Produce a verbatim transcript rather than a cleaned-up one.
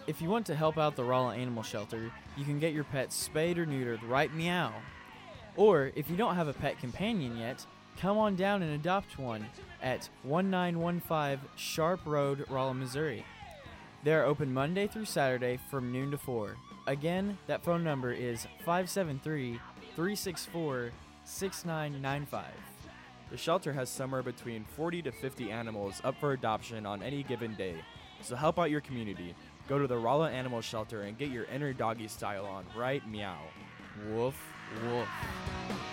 If you want to help out the Rolla Animal Shelter, you can get your pet spayed or neutered right meow. Or, if you don't have a pet companion yet, come on down and adopt one at nineteen fifteen Sharp Road, Rolla, Missouri. They are open Monday through Saturday from noon to four. Again, that phone number is five seven three, three six four, six nine nine five. The shelter has somewhere between forty to fifty animals up for adoption on any given day, so help out your community. Go to the Rolla Animal Shelter and get your inner doggy style on right meow. Woof, woof.